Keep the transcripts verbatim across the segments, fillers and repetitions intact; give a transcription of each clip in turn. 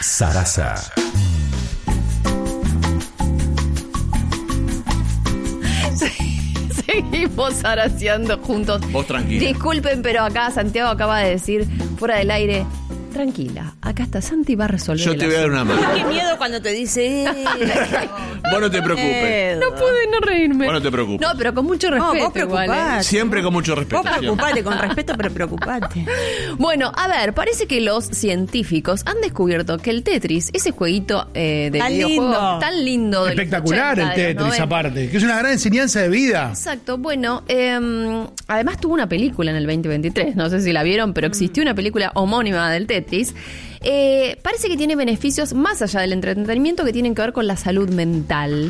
Sarasa. Seguimos zaraseando juntos. Vos tranquila. Disculpen, pero acá Santiago acaba de decir fuera del aire: tranquila, acá está Santi, va a resolver. Yo te voy a dar una mano. Qué miedo cuando te dice. Eh, Vos no te preocupes. No pude no reírme. Vos no te preocupes. No, pero con mucho respeto. No, vos igual, ¿eh? preocupate. Siempre con mucho respeto. Vos preocupate, con respeto, pero preocupate. Bueno, a ver, parece que los científicos han descubierto que el Tetris, ese jueguito eh, de Tan videojuego lindo. tan lindo de los Espectacular ochenta, el de los Tetris, noventa. aparte, que es una gran enseñanza de vida. Exacto, bueno, eh, además tuvo una película en el veinte veintitrés, no sé si la vieron, pero existió una película homónima del Tetris. Eh, parece que tiene beneficios más allá del entretenimiento que tienen que ver con la salud mental.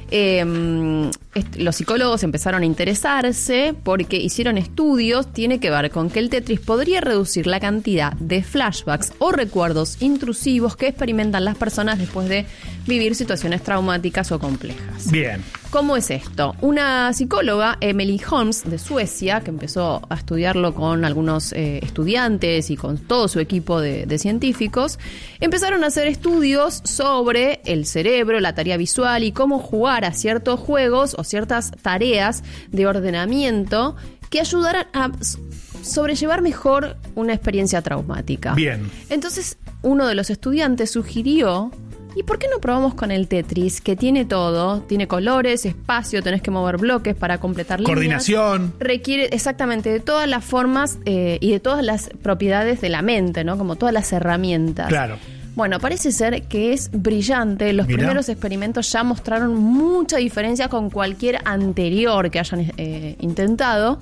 Eh, est- los psicólogos empezaron a interesarse porque hicieron estudios, tiene que ver con que el Tetris podría reducir la cantidad de flashbacks o recuerdos intrusivos que experimentan las personas después de vivir situaciones traumáticas o complejas. Bien. ¿Cómo es esto? Una psicóloga, Emily Holmes, de Suecia, que empezó a estudiarlo con algunos eh, estudiantes y con todo su equipo de, de científicos, empezaron a hacer estudios sobre el cerebro, la tarea visual y cómo jugar a ciertos juegos o ciertas tareas de ordenamiento que ayudaran a s- sobrellevar mejor una experiencia traumática. Bien. Entonces, uno de los estudiantes sugirió: ¿y por qué no probamos con el Tetris? Que tiene todo, tiene colores, espacio, tenés que mover bloques para completar líneas. Coordinación. Requiere exactamente de todas las formas eh, y de todas las propiedades de la mente, ¿no? Como todas las herramientas. Claro. Bueno, parece ser que es brillante. Los Mirá. primeros experimentos ya mostraron mucha diferencia con cualquier anterior que hayan eh, intentado.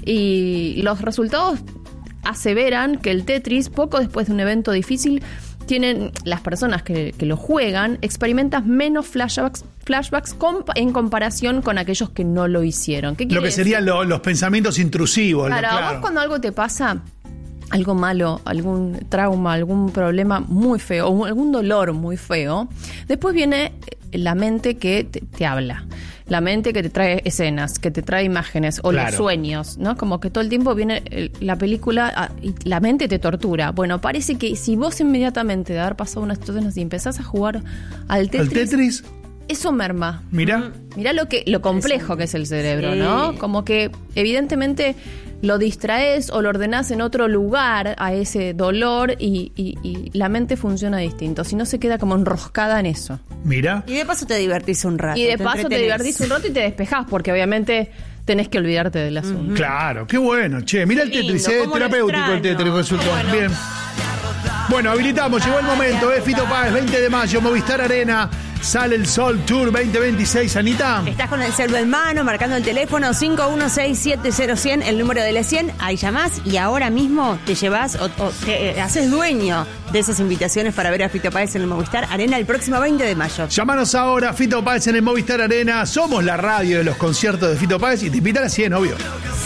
Y los resultados aseveran que el Tetris, poco después de un evento difícil, tienen las personas que, que lo juegan, experimentan menos flashbacks, flashbacks compa- en comparación con aquellos que no lo hicieron. ¿Qué Lo quiere que decir? serían lo- los pensamientos intrusivos. lo- Claro, a claro. vos cuando algo te pasa, algo malo, algún trauma, algún problema muy feo, o algún dolor muy feo, después viene la mente que te, te habla. La mente que te trae escenas, que te trae imágenes o Claro. los sueños, ¿no? Como que todo el tiempo viene el- la película ah, y la mente te tortura. Bueno, parece que si vos inmediatamente de haber pasado una situación así empezás a jugar al Tetris, El Tetris, eso merma. mirá. Mirá lo que lo complejo que es el cerebro, Sí. ¿no? Como que evidentemente lo distraes o lo ordenás en otro lugar a ese dolor y, y- y la mente funciona distinto. Si no, se queda como enroscada en eso. Mirá. Y de paso te divertís un rato. Y de paso te entretenés. divertís un rato y te despejás, porque obviamente tenés que olvidarte del asunto. Claro, qué bueno, che. Mira el Qué Tetris, lindo, eh, cómo lo terapéutico el extraño. Tetris resultó. Bien. Bueno, habilitamos, llegó el momento, eh, Fito Páez, veinte de mayo, Movistar Arena, Sale el Sol Tour veinte veintiséis, Anita. Estás con el celu en mano, marcando el teléfono cinco uno seis siete cero cien, el número de la cien, ahí llamás y ahora mismo te llevas o, o te eh, haces dueño de esas invitaciones para ver a Fito Páez en el Movistar Arena el próximo veinte de mayo. Llámanos ahora, Fito Páez en el Movistar Arena. Somos la radio de los conciertos de Fito Páez y te invita a la cien, obvio.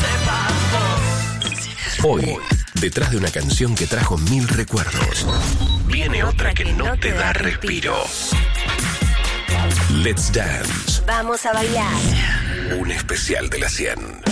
Hoy, detrás de una canción que trajo mil recuerdos, viene otra que no te da respiro. Let's Dance, Vamos a bailar. un especial de la cien.